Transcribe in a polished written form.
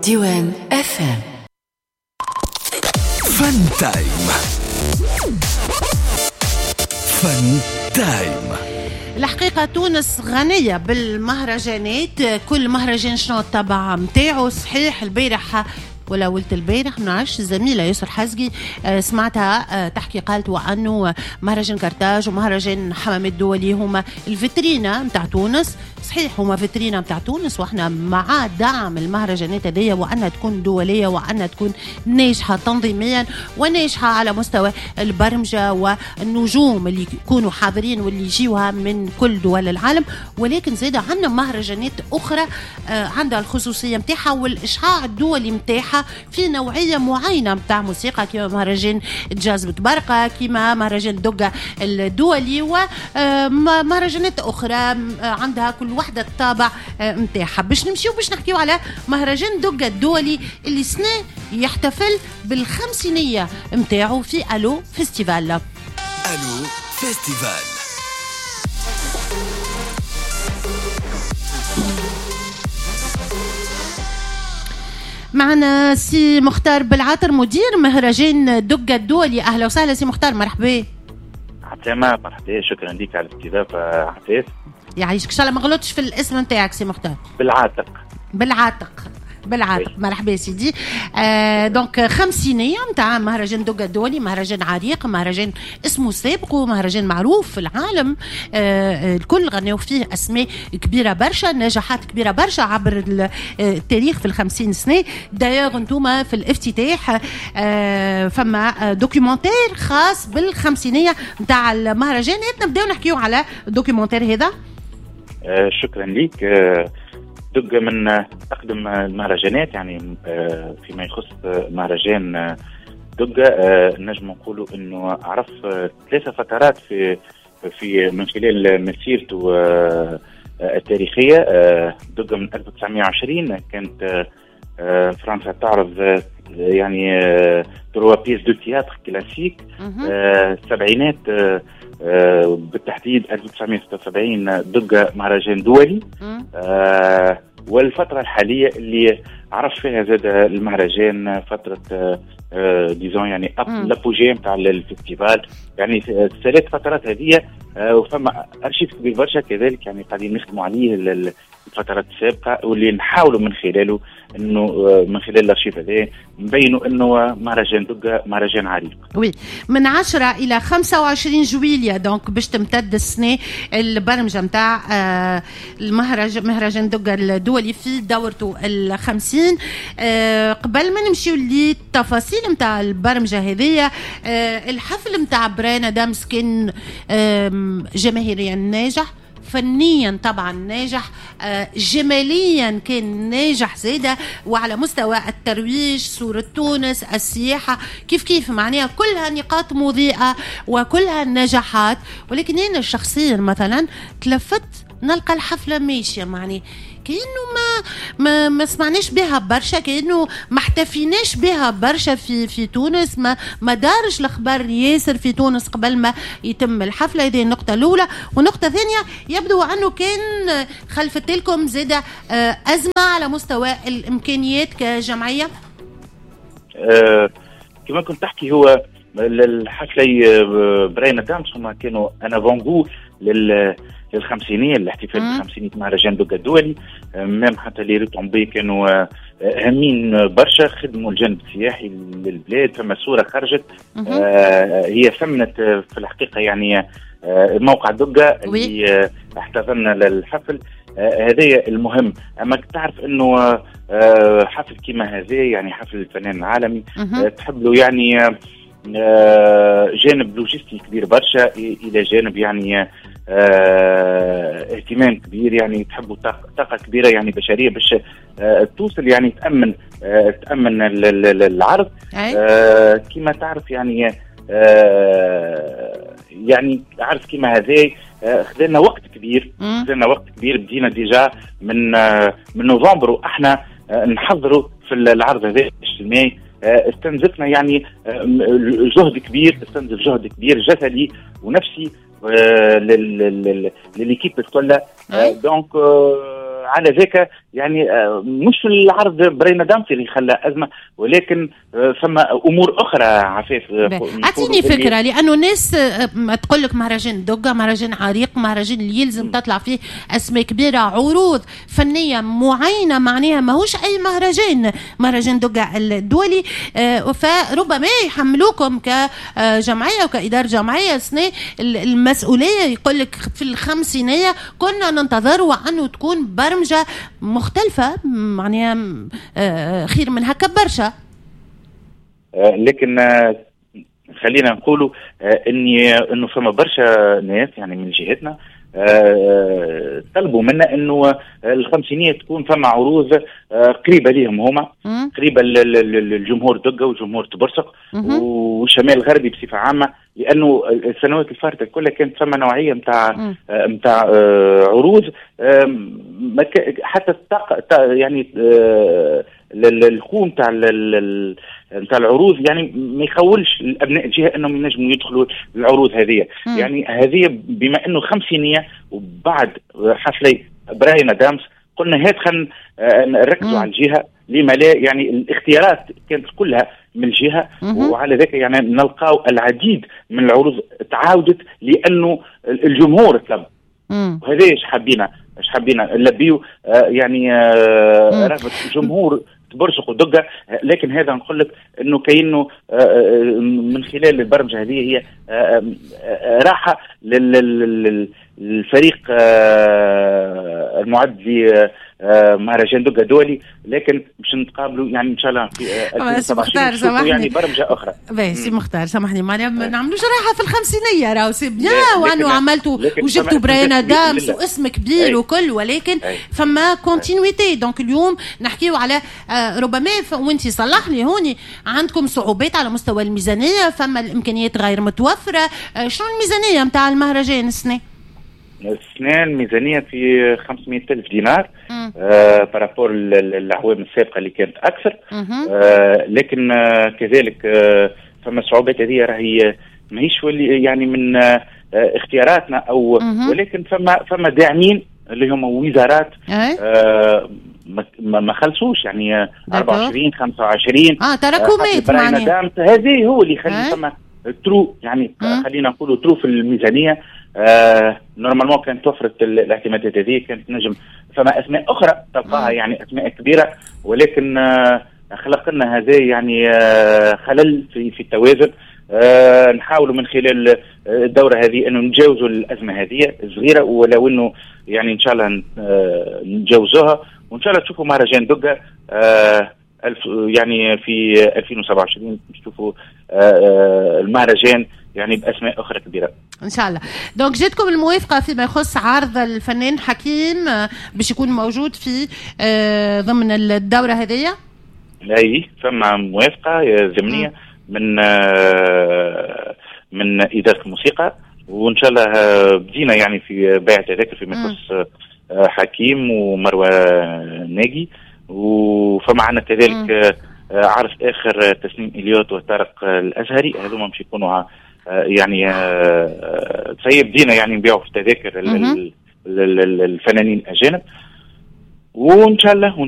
ديوان FM. فن تايم. فن تايم. الحقيقة تونس غنية بالمهرجانات، كل مهرجان شنو الطبع متاعه. صحيح البارح ولا ولت البارح منعرفش الزميلة يسر حزقي سمعتها تحكي قالت وأنه مهرجان كرتاج ومهرجان حمامات الدولي هما الفترينة متاع تونس. صحيح هما فترينة متاع تونس، وإحنا مع دعم المهرجانات هذيا وأنها تكون دولية وأنها تكون ناجحة تنظيميا وناجحة على مستوى البرمجة والنجوم اللي يكونوا حاضرين واللي يجيوها من كل دول العالم. ولكن زيادة عندنا مهرجانات أخرى عندها الخصوصية متاعها والإشعاع الدولي متاعها في نوعية معينة متاع موسيقى، كما مهرجان جاز بتبرقة، كما مهرجان دقة الدولي، ومهرجانات أخرى عندها كل واحدة الطابع متاعها. باش نمشيو باش نحكيو على مهرجان دقة الدولي اللي سنة يحتفل بالخمسينية متاعه في ألو فيستيفال. ألو فيستيفال. معنا سي مختار بالعاطر مدير مهرجان دقة الدولي. أهلا وسهلا سي مختار، مرحبا. عتامة مرحبا، شكرا لك على الاستضافة عفاف. يعيشك، إن شاء الله ما غلطش في الاسم نتاعك سي مختار. بالعاتق مرحبا سيدي. دونك خمسينية متاع مهرجان دقة الدولي، مهرجان عريق، مهرجان اسمه سابق ومهرجان معروف في العالم. الكل غنوا فيه أسماء كبيرة برشا، نجاحات كبيرة برشا عبر التاريخ في 50 سنة. دايوغ انتوما في الافتتاح فما دوكيومنتير خاص بالخمسينية متاع المهرجان. نبداو نحكيو على الدوكيومنتير هذا. شكرا لك. دقة من أقدم المهرجانات، يعني فيما يخص مهرجان دقة نجم نقولوا إنه عرف 3 فترات في من خلال مسيرته التاريخية. دقة من 1920 كانت فرنسا تعرض يعني تروا بيس دو تياتر كلاسيك. السبعينات بالتحديد 1976 دقة مهرجان دولي. والفترة الحالية اللي عرف فيها زاد المهرجان فترة ديزون يعني لابوجي متاع الفيستيفال. يعني 3 فترات هذه وفما أرشيف كبير برشا كذلك، يعني قاعدين نخدموا عليه الفترات السابقة، واللي نحاولوا من خلاله انه من خلال الارشيف هذا نبينوا انه مهرجان دقة مهرجان عريق. وي من 10 الى 25 جويلية دونك باش تمتد السنة البرمجة متاع مهرجان دقة الدولي في دورته ال50. قبل ما نمشيو للتفاصيل متاع البرمجة هذه، الحفل متاع برانا دامس كان جماهيريا ناجح، فنيا طبعا ناجح، جماليا كان ناجح زيادة، وعلى مستوى الترويج صورة تونس السياحة كيف معناها كلها نقاط مضيئة وكلها نجاحات. ولكن أنا شخصيا مثلا تلفت نلقى الحفلة ماشية معني كأنه ما سمعناش بها برشا، كأنه ما احتفيناش بها برشا في تونس، ما دارش الأخبار ياسر في تونس قبل ما يتم الحفلة. هذه النقطة الأولى. والنقطة الثانية يبدو أنه كان خلفت لكم زادة أزمة على مستوى الإمكانيات كجمعية. كما كنت تحكي، هو الحفلة برانا دامس هما كانوا أنا فانغو للخمسينية، الاحتفال بالخمسينية مهرجان دقة الدولي. مام حتى لي ريتومبي كانوا هامين برشا، خدموا الجانب السياحي للبلاد. فما صورة خرجت هي ثمنت في الحقيقة يعني موقع دقة اللي احتفلنا للحفل هذا المهم. أما تعرف إنه حفل كما هذا يعني حفل الفنان العالمي تحب له يعني جانب لوجستي كبير برشا، إلى جانب يعني اهتمام كبير، يعني تحبوا طاقة كبيرة يعني بشرية باش توصل يعني تأمن العرض. كما تعرف يعني يعني عرض كما هذا خذلنا وقت كبير. بدينا ديجا من نوفمبر واحنا نحضروا في العرض هذا الاجتماعي. استنزفنا يعني جهد كبير جسدي ونفسي لليكيب كلها. دونك على ذاك يعني مش العرض برينا دامسي اللي خلى أزمة، ولكن ثم أمور أخرى عفاف. أعطيني فكرة، لأنه الناس تقول لك مهرجان دوغا مهرجان عريق، مهرجان اللي يلزم تطلع فيه أسماء كبيرة، عروض فنية معينة، معناها ماهوش أي مهرجان دوغا الدولي. فربما يحملوكم كجمعية وكإدارة جمعية سنة المسؤولية، يقول لك في الخمسينية كنا ننتظر وأنه تكون برمجة مختلفة، معناها خير من هكا برشا. لكن خلينا نقولوا انه فما برشا ناس يعني من جهتنا طلبوا منا انه الخمسينية تكون فما عروض قريبة ليهم هما، قريبة للجمهور دقة وجمهور تبرسق والشمال الغربي بصفة عامة، لأنه السنوات الفارطة كلها كانت فما نوعية متاع عروض حتى يعني الخوم نتاع العروض يعني ما يخولش الابناء الجهه انهم ينجموا يدخلوا العروض هذه. يعني هذه بما انه خمسينيه وبعد حفلي براين دامس قلنا هات خلينا نركزوا على الجهه، لما لا يعني الاختيارات كانت كلها من الجهه، وعلى ذلك يعني نلقاو العديد من العروض تعاودت لانه الجمهور طلب. وهذا ايش حبينا نلبيو يعني رغبه الجمهور تبرسق ودقة. لكن هذا نقول لك انه كأنه من خلال البرمجة هذه هي راحة للفريق المعد لمهرجان دقة دولي، لكن مش نتقابلوا يعني ان شاء الله في 2027 يعني برمجة اخرى. سي مختار سامحني، ما نعملوش راحة في الخمسينية راهو سي بيان، وانه عملتوا وجبتوا براينا دامس واسم كبير وكل، ولكن فما كونتينيتي. دونك اليوم نحكيو على ربما وانت صلح لي هوني عندكم صعوبات على مستوى الميزانية، فما الامكانيات غير متوفرة. شنو الميزانية متاع المهرجان السنة؟ الميزانية في 500,000 دينار بارابور الأعوام السابقة اللي كانت أكثر. لكن كذلك فما صعوبات هذه راهي ماهيش يعني من اختياراتنا أو ولكن فما داعمين اللي هم وزارات ما خلصوش يعني 24 25 تراكمات معناها هذه هو اللي يخلي فما ترو يعني خلينا نقولوا ترو في الميزانية. نورمالمون كانت توفرت الاعتمادات هذه، كانت نجم فما اسماء اخرى تلقاها يعني اسماء كبيره، ولكن خلق لنا هذا يعني خلل في التوازن. نحاولوا من خلال الدوره هذه انه نتجاوزوا الازمه هذه الصغيره، ولو انه يعني ان شاء الله نتجاوزوها، وان شاء الله تشوفوا مهرجان دقة يعني في 2027 نشوفوا المهرجان يعني بأسماء أخرى كبيرة إن شاء الله. دونك جاتكم الموافقة فيما يخص عرض الفنان حكيم باش يكون موجود في ضمن الدورة هذه؟ أي فما موافقة ضمنية من إدارة الموسيقى، وإن شاء الله بدينا يعني في بيع تذاكر فيما يخص حكيم ومروى ناجي، وفما عنا كذلك عرض آخر تسنيم إليوت وطارق الأزهري. هذوما مش يكونوا يعني سيبدينا يعني نبيعوا في التذاكر الفنانين الأجانب، وإن شاء الله